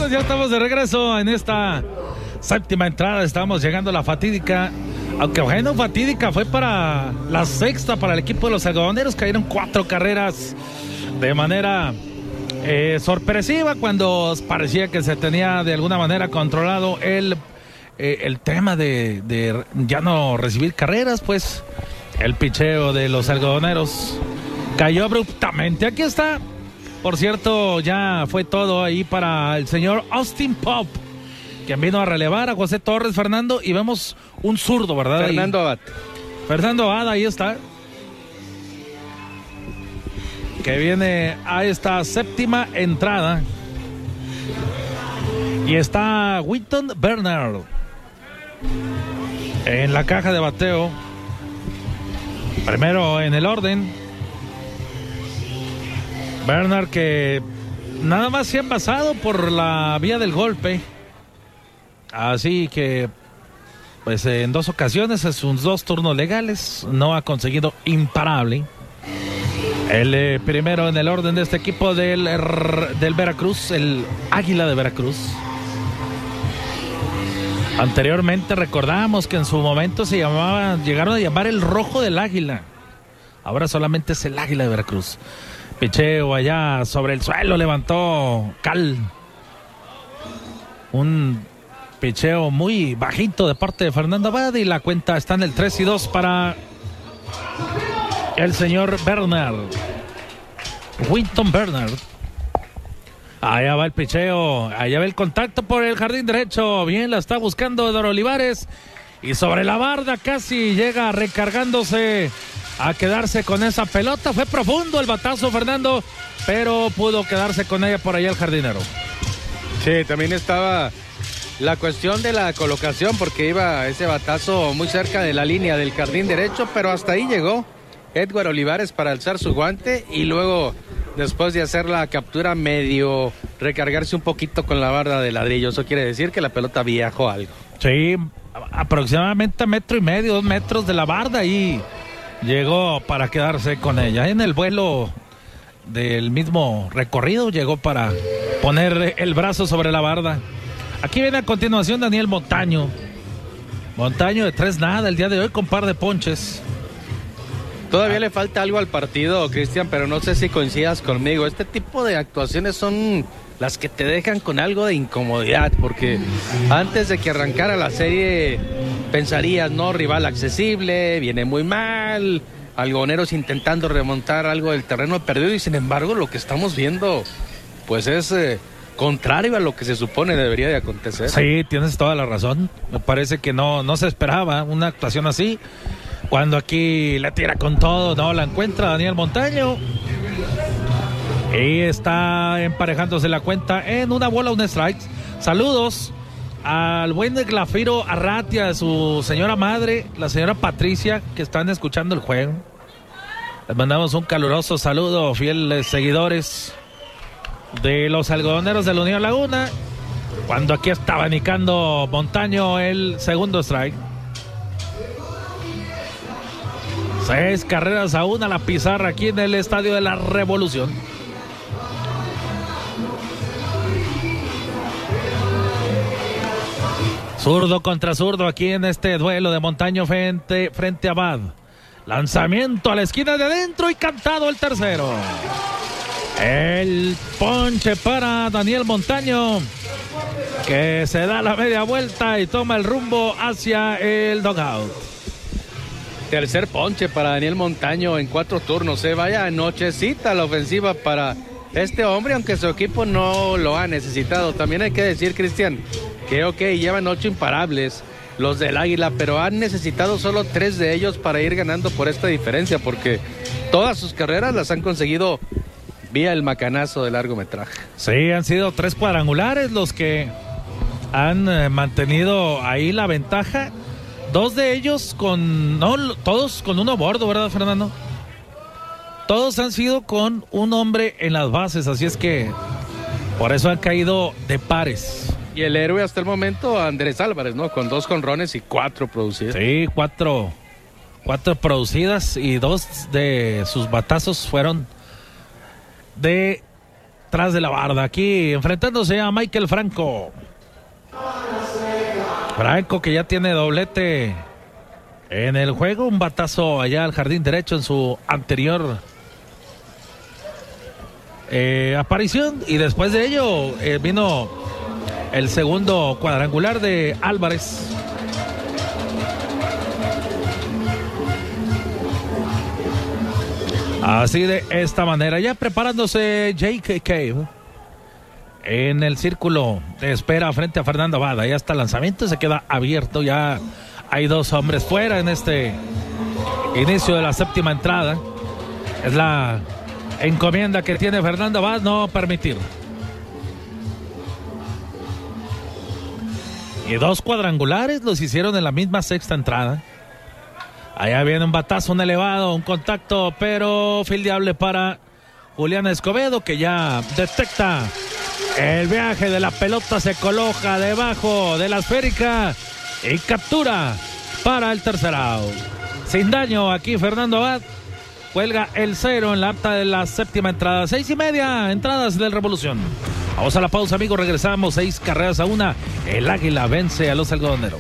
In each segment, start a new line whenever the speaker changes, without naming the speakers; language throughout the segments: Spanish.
pues ya estamos de regreso en esta séptima entrada. Estamos llegando a la fatídica, aunque bueno, fatídica fue para la sexta para el equipo de los algodoneros. Cayeron 4 carreras de manera sorpresiva cuando parecía que se tenía de alguna manera controlado el tema de ya no recibir carreras. Pues el picheo de los algodoneros cayó abruptamente. Aquí está. Por cierto, ya fue todo ahí para el señor Austin Pop, quien vino a relevar a José Torres, Fernando, y vemos un zurdo, ¿verdad?
Fernando Abad.
Fernando Abad, ahí está. Que viene a esta séptima entrada. Y está Winton Bernard en la caja de bateo. Primero en el orden. Bernard, que nada más se ha envasado por la vía del golpe. Así que, pues en 2 ocasiones, en sus 2 turnos legales, no ha conseguido imparable. El primero en el orden de este equipo del Veracruz, el Águila de Veracruz. Anteriormente recordamos que en su momento llegaron a llamar el Rojo del Águila. Ahora solamente es el Águila de Veracruz. Picheo allá sobre el suelo, levantó Cal. Un picheo muy bajito de parte de Fernando Abad y la cuenta está en el 3-2 para el señor Bernard. Winton Bernard. Allá va el picheo, allá va el contacto por el jardín derecho. Bien, la está buscando Eduardo Olivares. Y sobre la barda casi llega recargándose a quedarse con esa pelota. Fue profundo el batazo, Fernando, pero pudo quedarse con ella por allá el jardinero.
Sí, también estaba la cuestión de la colocación, porque iba ese batazo muy cerca de la línea del jardín derecho, pero hasta ahí llegó Edward Olivares para alzar su guante y luego, después de hacer la captura, medio recargarse un poquito con la barda de ladrillo. Eso quiere decir que la pelota viajó algo.
Sí, aproximadamente 1.5 metros, 2 metros de la barda y llegó para quedarse con ella. En el vuelo del mismo recorrido llegó para poner el brazo sobre la barda. Aquí viene a continuación Daniel Montaño. Montaño de 3-0 el día de hoy con par de ponches.
Todavía le falta algo al partido, Cristian, pero no sé si coincidas conmigo. Este tipo de actuaciones son las que te dejan con algo de incomodidad, porque antes de que arrancara la serie pensarías, no, rival accesible, viene muy mal, algodoneros intentando remontar algo del terreno perdido, y sin embargo lo que estamos viendo pues es contrario a lo que se supone debería de acontecer.
Sí, tienes toda la razón. Me parece que no se esperaba una actuación así. Cuando aquí le tira con todo, no la encuentra Daniel Montaño. Y está emparejándose la cuenta en una bola, un strike. Saludos al buen Glafiro Arratia, de su señora madre, la señora Patricia, que están escuchando el juego. Les mandamos un caluroso saludo, fieles seguidores de los algodoneros de la Unión Laguna. Cuando aquí está abanicando Montaño el segundo strike. 6 carreras a 1 a la pizarra aquí en el Estadio de la Revolución. Zurdo contra zurdo aquí en este duelo de Montaño frente a Abad. Lanzamiento a la esquina de adentro y cantado el tercero. El ponche para Daniel Montaño, que se da la media vuelta y toma el rumbo hacia el dugout.
Tercer ponche para Daniel Montaño en 4 turnos. Vaya nochecita la ofensiva para este hombre, aunque su equipo no lo ha necesitado. También hay que decir, Cristian, que llevan 8 imparables los del Águila, pero han necesitado solo 3 de ellos para ir ganando por esta diferencia, porque todas sus carreras las han conseguido vía el macanazo de largometraje.
Sí, han sido 3 cuadrangulares los que han mantenido ahí la ventaja. 2 de ellos todos con uno a bordo, ¿verdad, Fernando? Todos han sido con un hombre en las bases, así es que por eso han caído de pares.
Y el héroe hasta el momento, Andrés Álvarez, ¿no? Con 2 jonrones y 4 producidas.
Sí, 4 producidas, y 2 de sus batazos fueron de atrás de la barda, aquí enfrentándose a Michael Franco. Franco, que ya tiene doblete en el juego, un batazo allá al jardín derecho en su anterior aparición, y después de ello vino el segundo cuadrangular de Álvarez. Así de esta manera, ya preparándose Jake Cave en el círculo de espera frente a Fernando Abad. Ya está el lanzamiento, se queda abierto, ya hay 2 hombres fuera en este inicio de la séptima entrada. Es la encomienda que tiene Fernando Abad, no permitir. Y 2 cuadrangulares los hicieron en la misma sexta entrada. Allá viene un batazo, un elevado, un contacto, pero fildeable para Julián Escobedo, que ya detecta el viaje de la pelota, se coloca debajo de la esférica y captura para el tercer out. Sin daño aquí Fernando Abad, cuelga el 0 en la acta de la séptima entrada. 6:30 entradas del Revolución. Vamos a la pausa, amigos, regresamos. 6-1. El Águila vence a los algodoneros.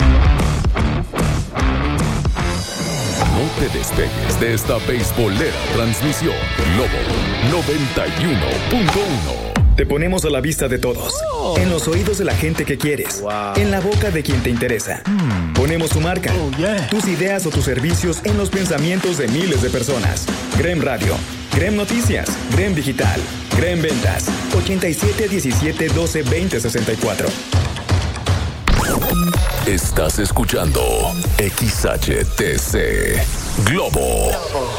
No te despegues de esta beisbolera transmisión. Globo 91.1.
Te ponemos a la vista de todos, en los oídos de la gente que quieres, en la boca de quien te interesa. Ponemos tu marca, tus ideas o tus servicios en los pensamientos de miles de personas. Grem Radio, Grem Noticias, Grem Digital, Grem Ventas, 87 17 12 20 64.
Estás escuchando XHTC Globo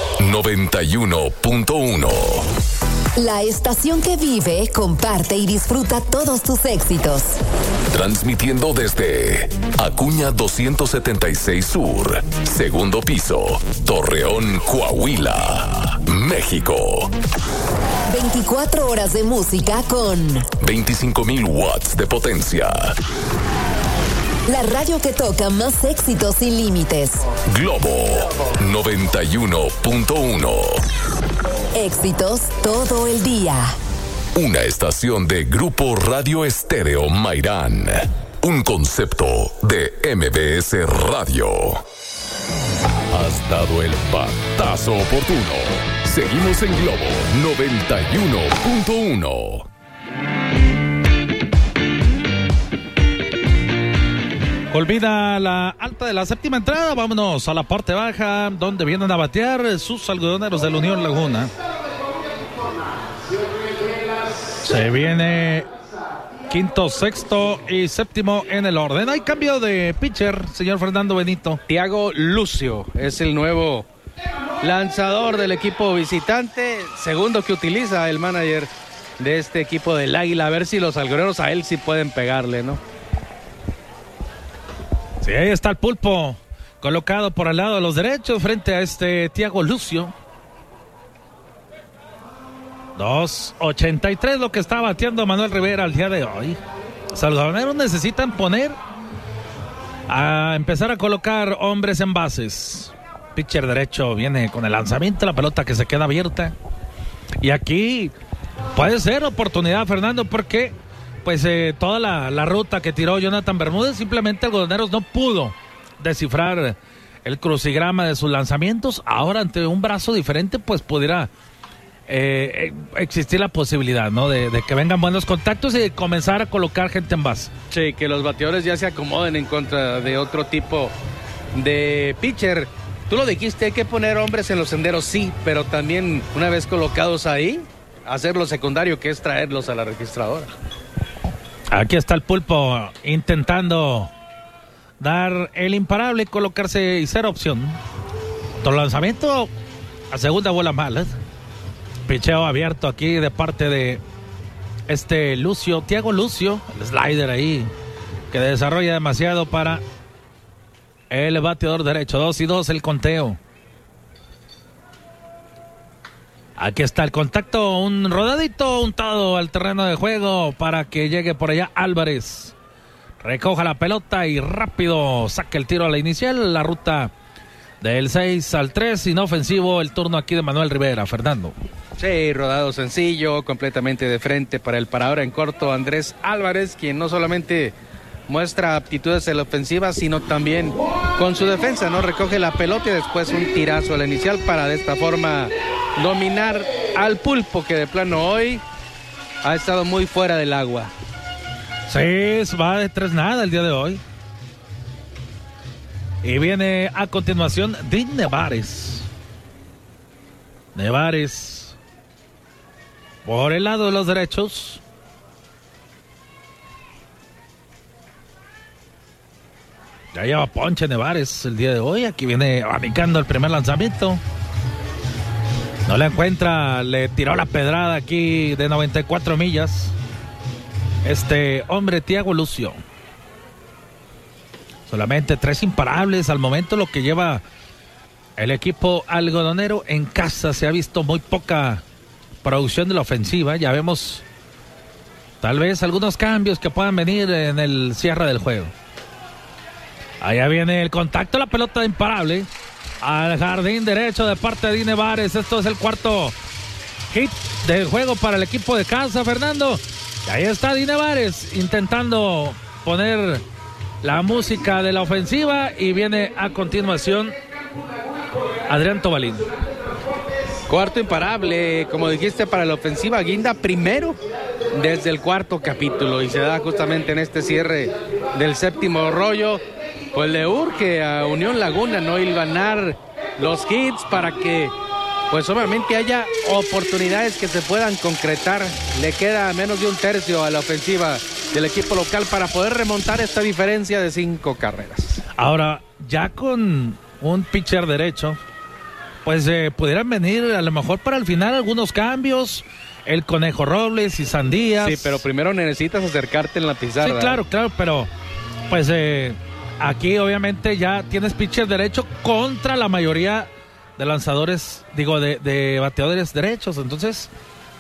91.1.
La estación que vive, comparte y disfruta todos tus éxitos.
Transmitiendo desde Acuña 276 Sur, segundo piso, Torreón, Coahuila, México.
24 horas de música con
25,000 watts de potencia.
La radio que toca más éxitos sin límites.
Globo 91.1.
Éxitos todo el día.
Una estación de Grupo Radio Estéreo Mairán. Un concepto de MBS Radio. Has dado el batazo oportuno. Seguimos en Globo 91.1.
Olvida la alta de la séptima entrada. Vámonos a la parte baja, donde vienen a batear sus algodoneros de la Unión Laguna. Se viene quinto, sexto y séptimo en el orden. Hay cambio de pitcher, señor Fernando Benito.
Tiago Lucio es el nuevo lanzador del equipo visitante, segundo que utiliza el manager de este equipo del Águila. A ver si los algodoneros a él sí pueden pegarle, ¿no?
Sí, ahí está el Pulpo, colocado por el lado de los derechos frente a este Tiago Lucio. 2.83 lo que está bateando Manuel Rivera al día de hoy. Los algodoneros necesitan empezar a colocar hombres en bases. Pitcher derecho viene con el lanzamiento, la pelota que se queda abierta. Y aquí puede ser oportunidad, Fernando, porque pues toda la ruta que tiró Jonathan Bermúdez, simplemente Algodoneros no pudo descifrar el crucigrama de sus lanzamientos. Ahora ante un brazo diferente pues pudiera existir la posibilidad, ¿no? De que vengan buenos contactos y de comenzar a colocar gente en base.
Sí, que los bateadores ya se acomoden en contra de otro tipo de pitcher. Tú lo dijiste, hay que poner hombres en los senderos, sí, pero también una vez colocados ahí, hacer lo secundario, que es traerlos a la registradora.
Aquí está el Pulpo intentando dar el imparable, colocarse y ser opción. Todo lanzamiento a segunda bola mala. Picheo abierto aquí de parte de Lucio, Tiago Lucio, el slider ahí que desarrolla demasiado para el bateador derecho. 2-2 el conteo. Aquí está el contacto, un rodadito untado al terreno de juego para que llegue por allá Álvarez. Recoja la pelota y rápido saca el tiro a la inicial. La ruta del 6 al 3, inofensivo el turno aquí de Manuel Rivera. Fernando.
Sí, rodado sencillo, completamente de frente para el parador en corto Andrés Álvarez, quien no solamente muestra aptitudes en la ofensiva, sino también con su defensa, ¿no? Recoge la pelota y después un tirazo a la inicial para de esta forma dominar al Pulpo, que de plano hoy ha estado muy fuera del agua.
Sí, va de 3-0 el día de hoy. Y viene a continuación Dean Nevares. Nevares por el lado de los derechos. Ya lleva ponche Nevares el día de hoy. Aquí viene abanicando el primer lanzamiento. No le encuentra, le tiró la pedrada aquí de 94 millas. Este hombre, Thiago Lucio. Solamente 3 imparables al momento, lo que lleva el equipo algodonero. En casa se ha visto muy poca producción de la ofensiva. Ya vemos tal vez algunos cambios que puedan venir en el cierre del juego. Allá viene el contacto, la pelota imparable al jardín derecho de parte de Dean Nevares. Esto es el cuarto hit del juego para el equipo de casa, Fernando. Y ahí está Dean Nevares intentando poner la música de la ofensiva, y viene a continuación Adrián Tobalín.
Cuarto imparable, como dijiste, para la ofensiva. Guinda primero desde el cuarto capítulo, y se da justamente en este cierre del séptimo rollo. Pues le urge a Unión Laguna no hilvanar los hits para que pues obviamente haya oportunidades que se puedan concretar. Le queda menos de un tercio a la ofensiva del equipo local para poder remontar esta diferencia de 5 carreras.
Ahora, ya con un pitcher derecho, pues pudieran venir a lo mejor para el final algunos cambios. El Conejo Robles y Sandías.
Sí, pero primero necesitas acercarte en la pizarra.
Sí, claro, pero pues aquí obviamente ya tienes pitcher derecho contra la mayoría de lanzadores, de bateadores derechos. Entonces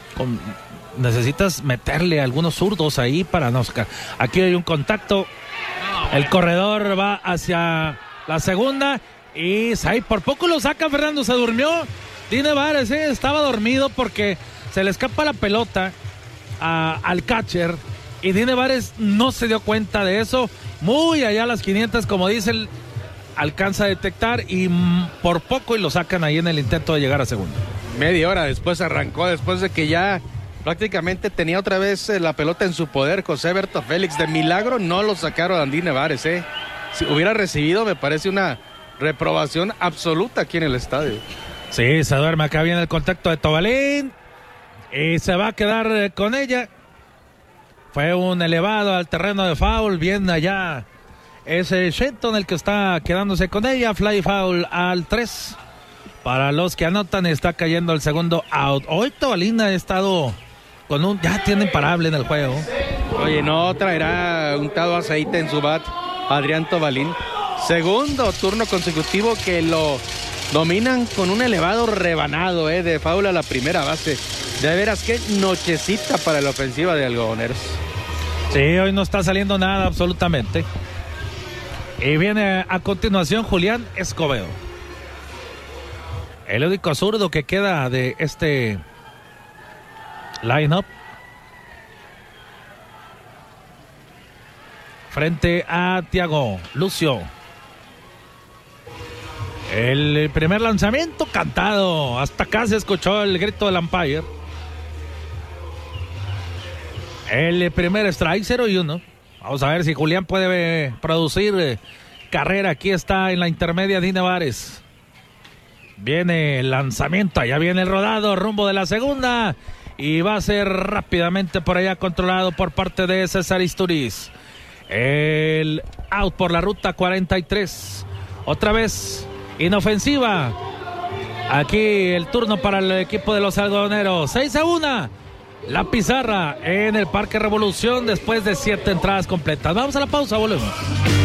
necesitas meterle algunos zurdos ahí para no sacar. Aquí hay un contacto. El corredor va hacia la segunda y ahí por poco lo saca Fernando. Se durmió Dean Nevares, estaba dormido porque se le escapa la pelota al catcher y Dean Nevares no se dio cuenta de eso. Muy allá a las 500, como dice, alcanza a detectar y por poco y lo sacan ahí en el intento de llegar a segunda. Media hora después arrancó, después de que ya prácticamente tenía otra vez la pelota en su poder José Berto Félix. De milagro no lo sacaron a Dean Nevares. Si hubiera recibido, me parece una reprobación absoluta aquí en el estadio. Sí, se duerme. Acá viene el contacto de Tobalín y se va a quedar con ella. Fue un elevado al terreno de foul. Bien allá ese Shenton el que está quedándose con ella. Fly foul al 3. Para los que anotan, está cayendo el segundo out. Hoy Tobalín ha estado con ya tiene imparable en el juego.
Oye, no traerá untado aceite en su bat Adrián Tobalín. Segundo turno consecutivo que lo dominan con un elevado rebanado de foul a la primera base. De veras, qué nochecita para la ofensiva de algodoneros. Sí, hoy no está saliendo nada absolutamente. Y viene a continuación Julián Escobedo. El único zurdo que queda de este line-up. Frente a Thiago Lucio. El primer lanzamiento cantado. Hasta acá se escuchó el grito del umpire. El primer strike, 0-1. Vamos a ver si Julián puede producir carrera. Aquí está en la intermedia Dean Nevares. Viene el lanzamiento, allá viene el rodado, rumbo de la segunda. Y va a ser rápidamente por allá controlado por parte de César Isturiz. El out por la ruta 43. Otra vez inofensiva. Aquí el turno para el equipo de los algodoneros. 6-1. La pizarra en el Parque Revolución después de 7 entradas completas. Vamos a la pausa, volvemos.